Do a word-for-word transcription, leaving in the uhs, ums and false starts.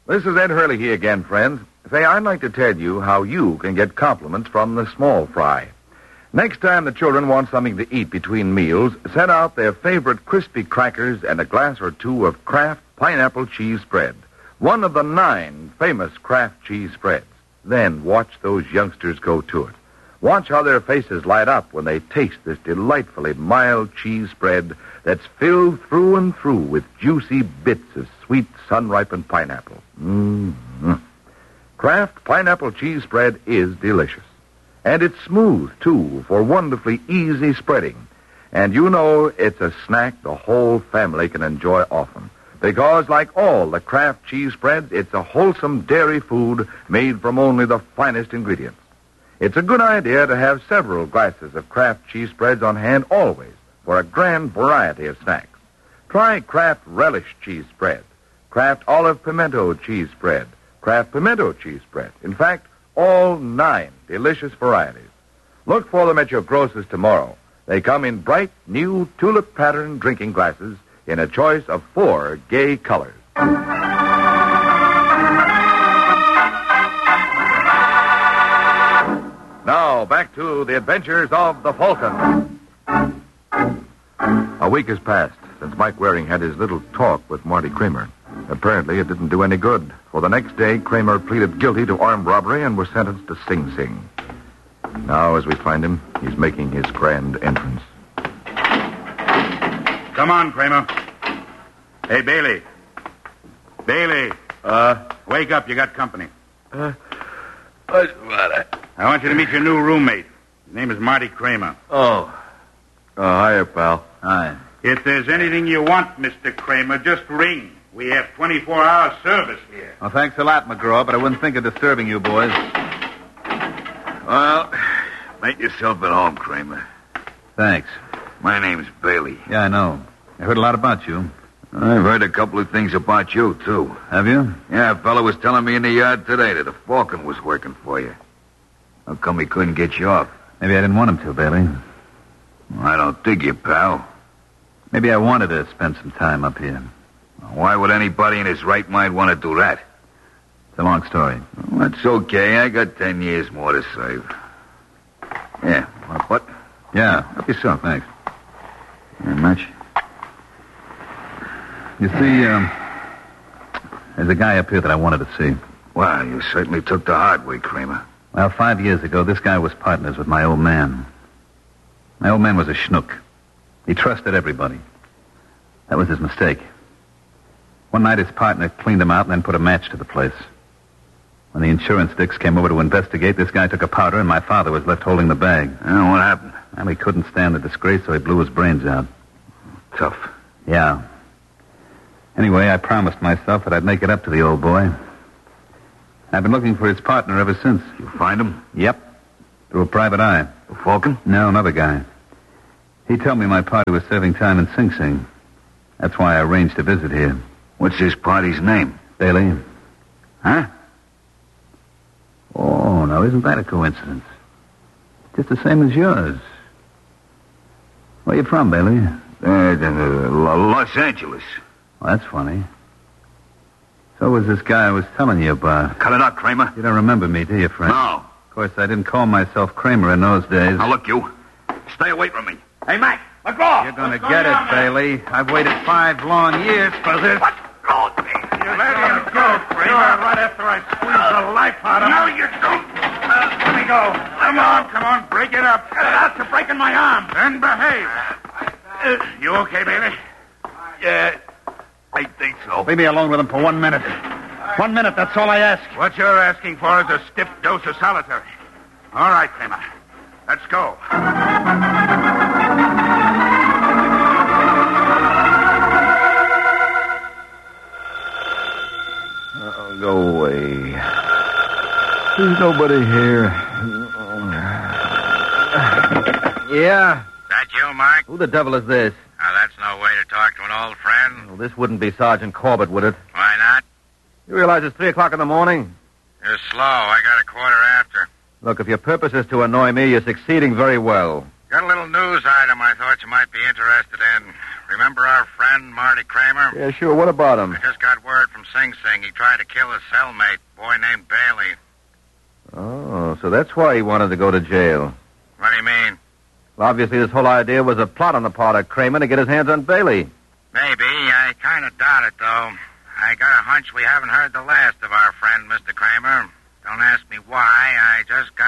This is Ed Hurley here again, friends. Say, I'd like to tell you how you can get compliments from the small fry. Next time the children want something to eat between meals, set out their favorite crispy crackers and a glass or two of Kraft pineapple cheese spread, one of the nine famous Kraft cheese spreads. Then watch those youngsters go to it. Watch how their faces light up when they taste this delightfully mild cheese spread that's filled through and through with juicy bits of sweet sun-ripened pineapple. Mm-hmm. Kraft pineapple cheese spread is delicious. And it's smooth, too, for wonderfully easy spreading. And you know it's a snack the whole family can enjoy often. Because, like all the Kraft cheese spreads, it's a wholesome dairy food made from only the finest ingredients. It's a good idea to have several glasses of Kraft cheese spreads on hand always for a grand variety of snacks. Try Kraft Relish cheese spread, Kraft Olive Pimento cheese spread, Kraft Pimento cheese spread. In fact, all nine delicious varieties. Look for them at your grocer's tomorrow. They come in bright, new tulip-patterned drinking glasses in a choice of four gay colors. Now, back to the adventures of the Falcon. A week has passed since Mike Waring had his little talk with Marty Kramer. Apparently, it didn't do any good, for the next day, Kramer pleaded guilty to armed robbery and was sentenced to Sing Sing. Now, as we find him, he's making his grand entrance. Come on, Kramer. Hey, Bailey. Bailey. Uh? Wake up, you got company. Uh, what's the matter? I want you to meet your new roommate. His name is Marty Kramer. Oh. Oh, hiya, pal. Hi. If there's anything you want, Mister Kramer, just ring. We have twenty-four hour service here. Well, thanks a lot, McGraw, but I wouldn't think of disturbing you boys. Well, make yourself at home, Kramer. Thanks. My name's Bailey. Yeah, I know. I heard a lot about you. I've heard a couple of things about you, too. Have you? Yeah, a fellow was telling me in the yard today that the Falcon was working for you. How come he couldn't get you off? Maybe I didn't want him to, Bailey. Well, I don't dig you, pal. Maybe I wanted to spend some time up here. Why would anybody in his right mind want to do that? It's a long story. Well, that's okay. I got ten years more to save. Yeah, want what? Yeah, help yourself, thanks. Very much. You see, um, there's a guy up here that I wanted to see. Well, you certainly took the hard way, Kramer. Well, five years ago, this guy was partners with my old man. My old man was a schnook. He trusted everybody. That was his mistake. One night, his partner cleaned him out and then put a match to the place. When the insurance dicks came over to investigate, this guy took a powder and my father was left holding the bag. Oh, what happened? Well, he couldn't stand the disgrace, so he blew his brains out. Tough. Yeah. Anyway, I promised myself that I'd make it up to the old boy. I've been looking for his partner ever since. You find him? Yep. Through a private eye. The Falcon? No, another guy. He told me my party was serving time in Sing Sing. That's why I arranged to visit here. What's his party's name? Bailey. Huh? Oh, now isn't that a coincidence? Just the same as yours. Where you from, Bailey? Uh, uh, Los Angeles. Well, that's funny. So was this guy I was telling you about. Cut it out, Kramer. You don't remember me, do you, Frank? No. Of course, I didn't call myself Kramer in those days. Now, look, you. Stay away from me. Hey, Mac, McGraw! You're going to get it, Bailey. I've waited five long years for this. What? Go, You let him go, Kramer, right after I squeeze the life out of him. No, you don't. Uh, let me go. Come on, come on, break it up. That's for breaking my arm. Then behave. Uh, you okay, Bailey? Yeah, I think so. Leave me alone with him for one minute. One minute, that's all I ask. What you're asking for is a stiff dose of solitary. All right, Kramer. Let's go. Oh, go away. There's nobody here. Yeah? That you, Mike? Who the devil is this? Now, that's no way to talk to an old friend. Well, this wouldn't be Sergeant Corbett, would it? Why not? You realize it's three o'clock in the morning? You're slow. I got a quarter after. Look, if your purpose is to annoy me, you're succeeding very well. Got a little news item I thought you might be interested in. Remember our friend, Marty Kramer? Yeah, sure. What about him? I just got word from Sing Sing. He tried to kill his cellmate, a boy named Bailey. Oh, so that's why he wanted to go to jail. What do you mean? Well, obviously, this whole idea was a plot on the part of Kramer to get his hands on Bailey. Maybe. I kind of doubt it, though. I got a hunch we haven't heard the last of our friend, Mister Kramer. Don't ask me why. I just got